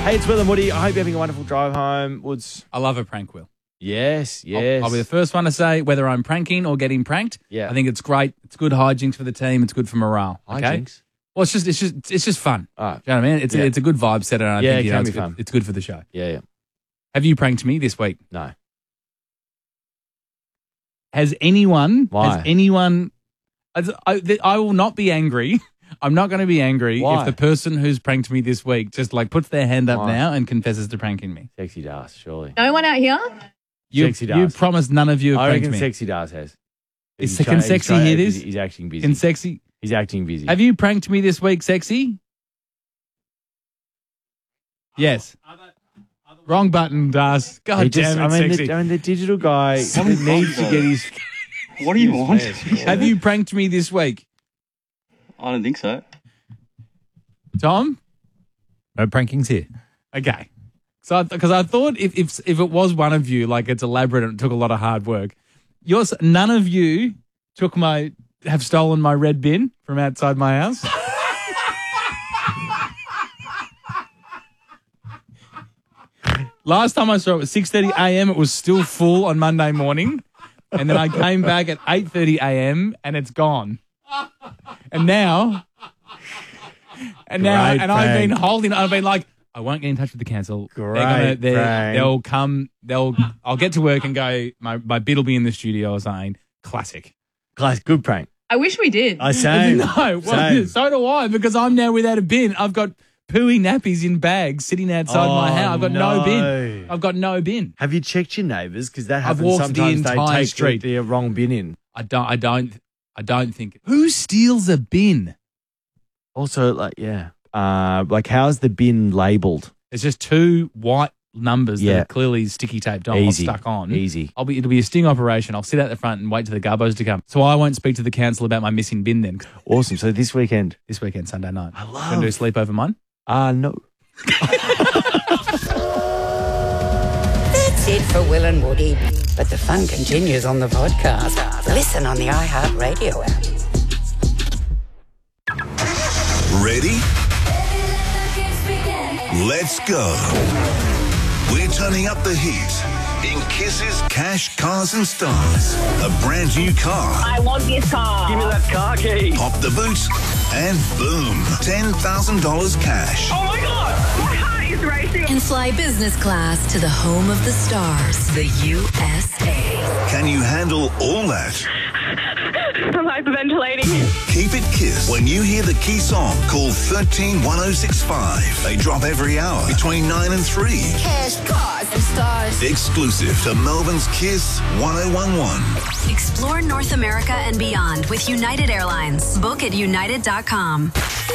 Hey, it's Will and Woody. I hope you're having a wonderful drive home. Woods. I love a prank, Will. Yes. I'll be the first one to say whether I'm pranking or getting pranked. Yeah. I think it's great. It's good hijinks for the team. It's good for morale. Okay? Hijinks? Well, it's just fun. All right. Do you know what I mean? It's a good vibe setter. And I think, it can be it's fun. It's good for the show. Yeah. Have you pranked me this week? No. Has anyone? Why? Has anyone? I will not be angry. I'm not going to be angry Why? if the person who's pranked me this week just like puts their hand up Why? now and confesses to pranking me. Sexy Das, surely. No one out here? Sexy You Das. promised none of you have I pranked reckon me. Sexy Das has. Can Sexy hear this? He's acting busy. Can Sexy? He's acting busy. Have you pranked me this week, Sexy? Yes. Wrong button, Das. God damn it, Sexy. the digital guy needs to get his... What do you want? Have you pranked me this week? I don't think so. Tom? No prankings here. Okay. So, because I thought if it was one of you, like it's elaborate and it took a lot of hard work. None of you have stolen my red bin from outside my house. Last time I saw it was 6:30 a.m. It was still full on Monday morning, and then I came back at 8:30 a.m. and it's gone. And now, I've been holding. I've been like, I won't get in touch with the council. They'll come. I'll get to work and go. My bid will be in the studio or something. Classic. Good prank. I wish we did. Same. No, Same. so do I, because I'm now without a bin. I've got pooey nappies in bags sitting outside my house. I've got no bin. I've got no bin. Have you checked your neighbours? Because that happens walked sometimes. the entire they take street. the wrong bin in. I don't think. Who steals a bin? Also, how's the bin labelled? It's just two white numbers that Yeah. are clearly sticky taped on, Easy. stuck on. Easy. It'll be a sting operation. I'll sit out the front and wait till the gubbos to come. So I won't speak to the council about my missing bin then. Awesome. So this weekend? This weekend, Sunday night. I love. Gonna do a sleepover mine? No. That's it for Will and Woody. But the fun continues on the podcast. Listen on the iHeartRadio app. Ready? Let's go. We're turning up the heat in Kisses, Cash, Cars and Stars. A brand new car. I want this car. Give me that car key. Pop the boot and boom, $10,000 cash. Oh my God! My heart is racing. And fly business class to the home of the stars, the USA. Can you handle all that? I'm hyperventilating. Keep it Kiss. When you hear the key song, call 131065. They drop every hour between 9 and 3. Cash, cars, and stars. Exclusive to Melbourne's Kiss 1011. Explore North America and beyond with United Airlines. Book at united.com.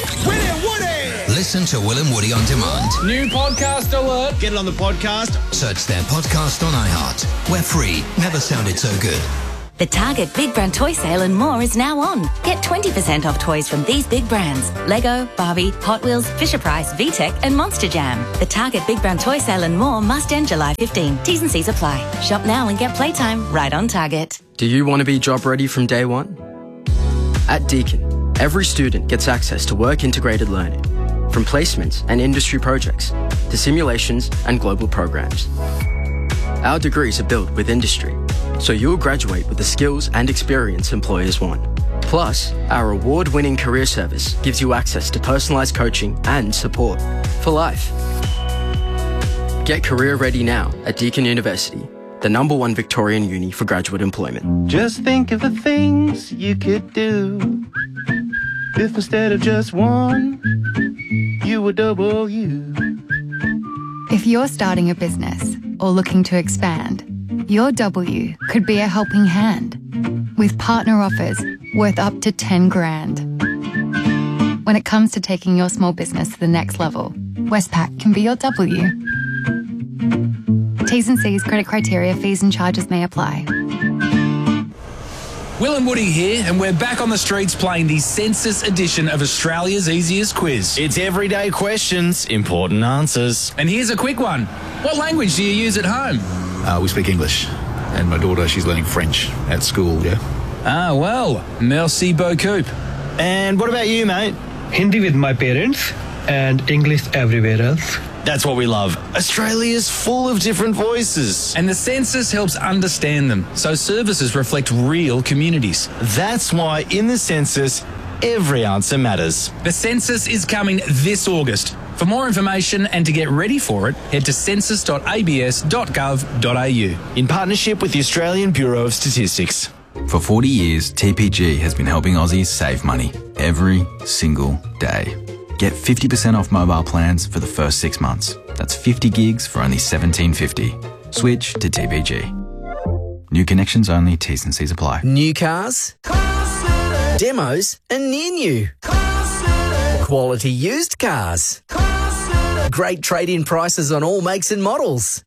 Listen to Will and Woody on demand. New podcast alert. Get it on the podcast. Search their podcast on iHeart. We're free. Never sounded so good. The Target Big Brand Toy Sale and more is now on. Get 20% off toys from these big brands: Lego, Barbie, Hot Wheels, Fisher-Price, VTech and Monster Jam. The Target Big Brand Toy Sale and more must end July 15. T's and C's apply. Shop now and get playtime right on Target. Do you want to be job ready from day one? At Deakin, every student gets access to work-integrated learning, from placements and industry projects to simulations and global programs. Our degrees are built with industry, so you'll graduate with the skills and experience employers want. Plus, our award-winning career service gives you access to personalised coaching and support for life. Get career ready now at Deakin University, the #1 Victorian uni for graduate employment. Just think of the things you could do if instead of just one, you were double you. If you're starting a business or looking to expand, your W could be a helping hand with partner offers worth up to 10 grand. When it comes to taking your small business to the next level, Westpac can be your W. T's and C's, credit criteria, fees and charges may apply. Will and Woody here, and we're back on the streets playing the census edition of Australia's Easiest Quiz. It's everyday questions, important answers. And here's a quick one. What language do you use at home? We speak English, and my daughter, she's learning French at school, yeah. Ah, well, merci beaucoup. And what about you, mate? Hindi with my parents, and English everywhere else. That's what we love. Australia's full of different voices. And the census helps understand them, so services reflect real communities. That's why in the census, every answer matters. The census is coming this August. For more information and to get ready for it, head to census.abs.gov.au. In partnership with the Australian Bureau of Statistics. For 40 years, TPG has been helping Aussies save money every single day. Get 50% off mobile plans for the first 6 months. That's 50 gigs for only $17.50. Switch to TPG. New connections only, T's and C's apply. New cars, demos and near new. Quality used cars. Great trade-in prices on all makes and models.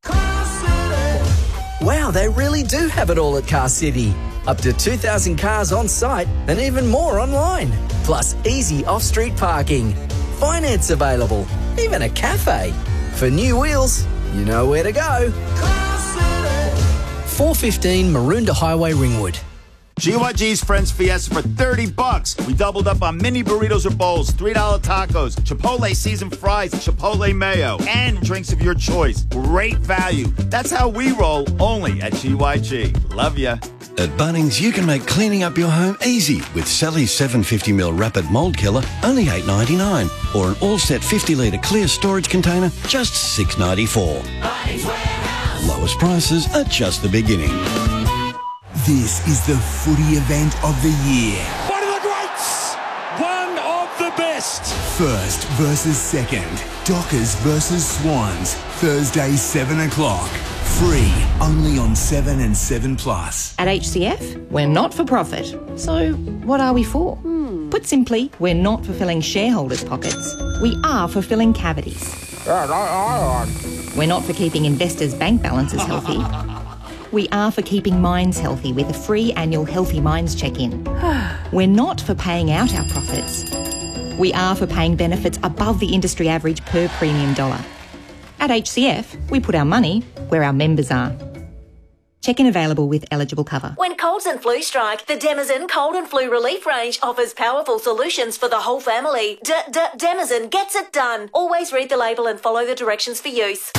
Wow, they really do have it all at Car City. Up to 2,000 cars on site and even more online. Plus easy off-street parking. Finance available. Even a cafe. For new wheels, you know where to go. 415 Maroondah Highway, Ringwood. GYG's Friends Fiesta for $30. We doubled up on mini burritos or bowls, $3 tacos, Chipotle seasoned fries, Chipotle mayo, and drinks of your choice. Great value. That's how we roll, only at GYG. Love ya. At Bunnings, you can make cleaning up your home easy with Sally's 750ml Rapid Mold Killer, only $8.99. Or an all-set 50-litre clear storage container, just $6.94. Lowest prices are just the beginning. This is the footy event of the year. One of the greats! One of the best! First versus second. Dockers versus Swans. Thursday, 7 o'clock. Free, only on 7 and 7 Plus. At HCF, we're not for profit. So what are we for? Put simply, we're not for filling shareholders' pockets. We are for filling cavities. We're not for keeping investors' bank balances healthy. We are for keeping minds healthy with a free annual Healthy Minds check-in. We're not for paying out our profits. We are for paying benefits above the industry average per premium dollar. At HCF, we put our money where our members are. Check-in available with eligible cover. When colds and flu strike, the Demazen Cold and Flu Relief range offers powerful solutions for the whole family. Demazen gets it done. Always read the label and follow the directions for use.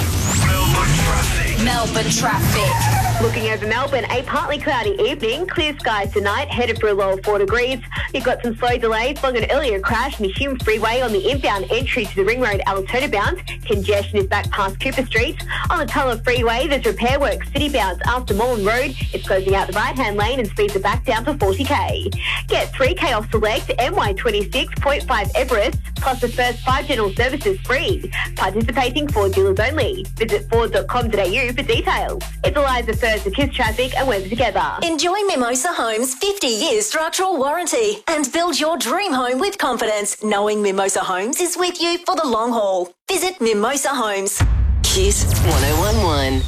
Melbourne traffic. Looking over Melbourne, a partly cloudy evening, clear skies tonight, headed for a low of 4 degrees. You've got some slow delays following an earlier crash in the Hume Freeway on the inbound entry to the Ring Road Altona bound. Congestion is back past Cooper Street. On the Tulla Freeway, there's repair work city bound after Mullen Road. It's closing out the right-hand lane and speeds are back down to 40k. Get 3k off select MY26.5 Everest, plus the first 5 general services free. Participating Ford dealers only. Visit Ford.com.au for details. It's Eliza First of Kiss Traffic and we're together. Enjoy Mimosa Homes' 50-year structural warranty and build your dream home with confidence, knowing Mimosa Homes is with you for the long haul. Visit Mimosa Homes. Kiss 1011.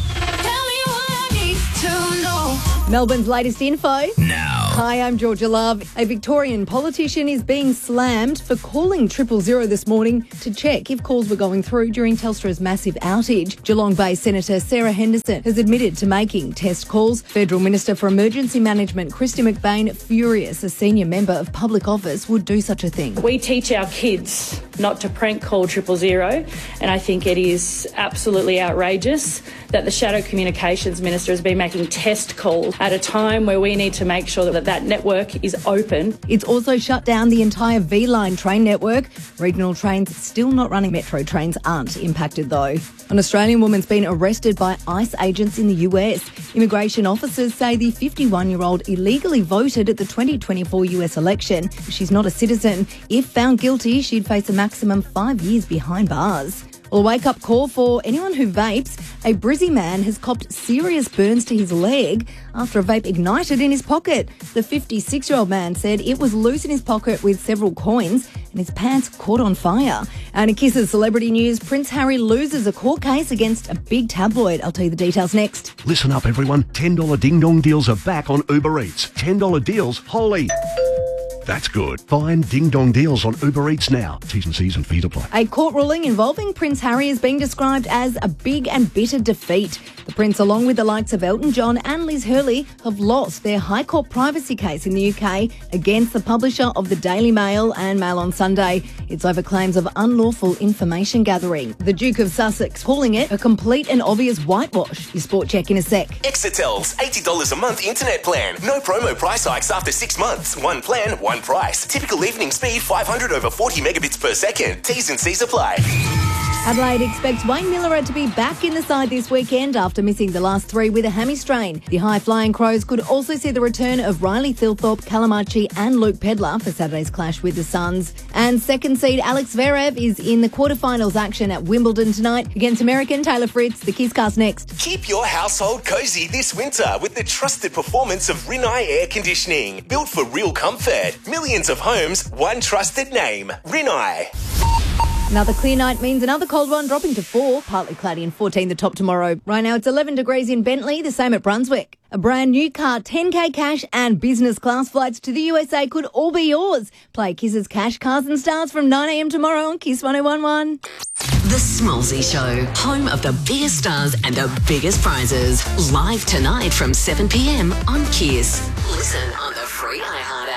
Melbourne's latest info. Now. Hi, I'm Georgia Love. A Victorian politician is being slammed for calling 000 this morning to check if calls were going through during Telstra's massive outage. Geelong-based Senator Sarah Henderson has admitted to making test calls. Federal Minister for Emergency Management Christy McBain furious a senior member of public office would do such a thing. We teach our kids not to prank call 000, and I think it is absolutely outrageous that the Shadow Communications Minister has been making test calls at a time where we need to make sure that that network is open. It's also shut down the entire V-Line train network. Regional trains still not running. Metro trains aren't impacted though. An Australian woman's been arrested by ICE agents in the US. Immigration officers say the 51-year-old illegally voted at the 2024 US election. She's not a citizen. If found guilty, she'd face a maximum 5 years behind bars. Well, a wake-up call for anyone who vapes. A Brizzy man has copped serious burns to his leg after a vape ignited in his pocket. The 56-year-old man said it was loose in his pocket with several coins and his pants caught on fire. And in Kiss's celebrity news, Prince Harry loses a court case against a big tabloid. I'll tell you the details next. Listen up, everyone. $10 ding-dong deals are back on Uber Eats. $10 deals, holy... That's good. Find Ding Dong deals on Uber Eats now. T's and C's and fees apply. A court ruling involving Prince Harry is being described as a big and bitter defeat. The Prince, along with the likes of Elton John and Liz Hurley, have lost their High Court privacy case in the UK against the publisher of the Daily Mail and Mail on Sunday. It's over claims of unlawful information gathering. The Duke of Sussex calling it a complete and obvious whitewash. Your sport check in a sec. Exetel's $80 a month internet plan. No promo price hikes after 6 months. One plan, one price. Typical evening speed 500 over 40 megabits per second. T's and C's apply. Adelaide expects Wayne Miller to be back in the side this weekend after missing the last 3 with a hammy strain. The high-flying Crows could also see the return of Riley Thilthorpe, Calamachi and Luke Pedlar for Saturday's clash with the Suns. And second seed Alex Zverev is in the quarterfinals action at Wimbledon tonight against American Taylor Fritz. The Kisscast next. Keep your household cozy this winter with the trusted performance of Rinnai Air Conditioning. Built for real comfort. Millions of homes, one trusted name. Rinnai. Another clear night means another cold one, dropping to 4, partly cloudy and 14 the top tomorrow. Right now it's 11 degrees in Bentley, the same at Brunswick. A brand new car, 10k cash and business class flights to the USA could all be yours. Play Kiss's Cash, Cars and Stars from 9am tomorrow on Kiss 1011. The Smallsy Show, home of the biggest stars and the biggest prizes. Live tonight from 7pm on Kiss. Listen on the free iHeart